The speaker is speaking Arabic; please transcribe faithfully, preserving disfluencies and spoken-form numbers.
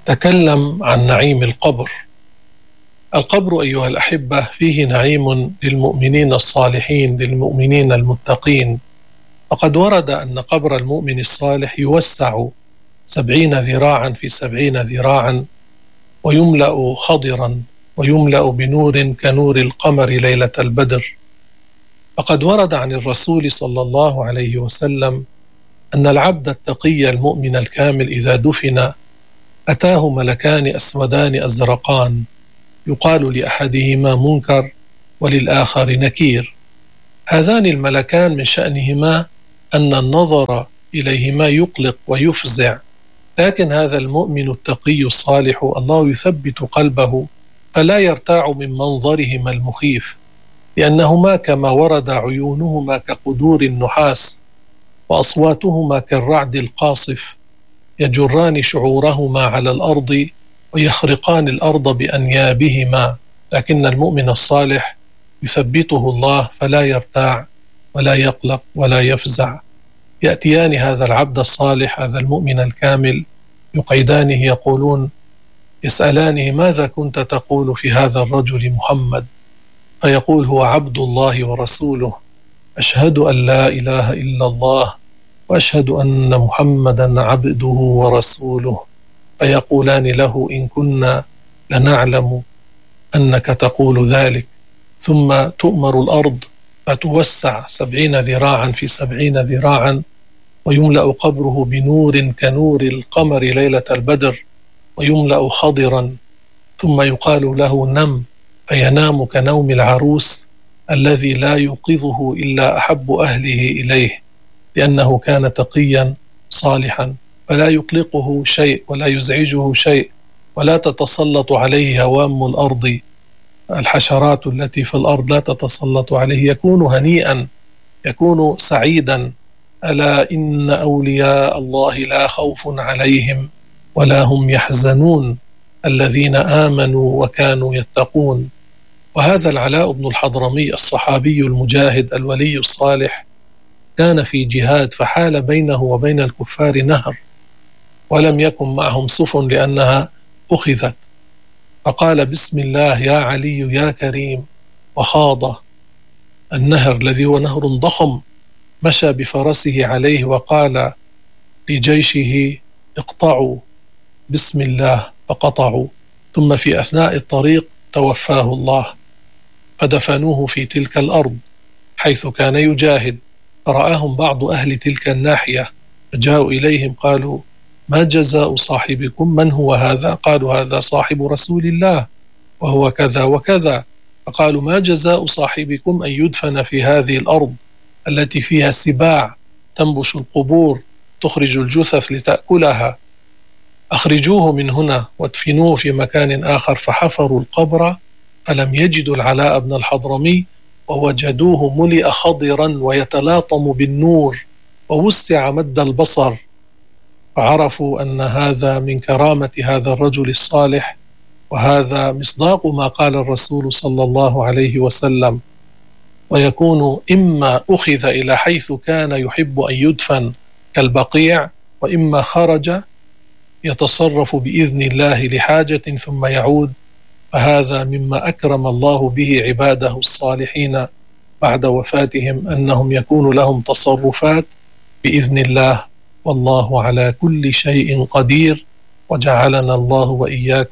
نتكلم عن نعيم القبر. القبر أيها الأحبة فيه نعيم للمؤمنين الصالحين، للمؤمنين المتقين. فقد ورد أن قبر المؤمن الصالح يوسع سبعين ذراعا في سبعين ذراعا، ويملأ خضرا، ويملأ بنور كنور القمر ليلة البدر. فقد ورد عن الرسول صلى الله عليه وسلم أن العبد التقي المؤمن الكامل إذا دفن أتاه ملكان أسودان أزرقان، يقال لأحدهما منكر وللآخر نكير. هذان الملكان من شأنهما أن النظر إليهما يقلق ويفزع، لكن هذا المؤمن التقي الصالح الله يثبت قلبه فلا يرتاع من منظرهما المخيف، لأنهما كما ورد عيونهما كقدور النحاس، وأصواتهما كالرعد القاصف، يجران شعورهما على الأرض ويخرقان الأرض بأنيابهما. لكن المؤمن الصالح يثبته الله فلا يرتاع ولا يقلق ولا يفزع. يأتيان هذا العبد الصالح، هذا المؤمن الكامل، يقعدانه يقولون، يسألانه: ماذا كنت تقول في هذا الرجل محمد؟ فيقول: هو عبد الله ورسوله، أشهد أن لا إله إلا الله وأشهد أن محمدا عبده ورسوله. فيقولان له: إن كنا لنعلم أنك تقول ذلك. ثم تؤمر الأرض فتوسع سبعين ذراعا في سبعين ذراعا، ويملأ قبره بنور كنور القمر ليلة البدر، ويملأ خضرا. ثم يقال له: نم، فينام كنوم العروس الذي لا يوقظه إلا أحب أهله إليه، لأنه كان تقيا صالحا، فلا يقلقه شيء ولا يزعجه شيء، ولا تتسلط عليه هوام الأرض، الحشرات التي في الأرض لا تتسلط عليه، يكون هنيئا، يكون سعيدا. ألا إن أولياء الله لا خوف عليهم ولا هم يحزنون الذين آمنوا وكانوا يتقون. وهذا العلاء بن الحضرمي الصحابي المجاهد الولي الصالح كان في جهاد، فحال بينه وبين الكفار نهر، ولم يكن معهم سفن لأنها أخذت، فقال: بسم الله يا علي يا كريم، وخاض النهر الذي هو نهر ضخم، مشى بفرسه عليه وقال لجيشه: اقطعوا، بسم الله، فقطعوا. ثم في أثناء الطريق توفاه الله، فدفنوه في تلك الأرض حيث كان يجاهد. فرآهم بعض أهل تلك الناحية فجاءوا إليهم قالوا: ما جزاء صاحبكم؟ من هو هذا؟ قالوا: هذا صاحب رسول الله وهو كذا وكذا. فقالوا: ما جزاء صاحبكم أن يدفن في هذه الأرض التي فيها سباع تنبش القبور، تخرج الجثث لتأكلها؟ أخرجوه من هنا وادفنوه في مكان آخر. فحفروا القبر فلم يجدوا العلاء بن الحضرمي، ووجدوه ملئ خضرا ويتلاطم بالنور ووسع مد البصر، فعرفوا أن هذا من كرامة هذا الرجل الصالح، وهذا مصداق ما قال الرسول صلى الله عليه وسلم: ويكون إما أخذ إلى حيث كان يحب أن يدفن كالبقيع، وإما خرج يتصرف بإذن الله لحاجة ثم يعود. فهذا مما أكرم الله به عباده الصالحين بعد وفاتهم، أنهم يكون لهم تصرفات بإذن الله، والله على كل شيء قدير، وجعلنا الله وإياكم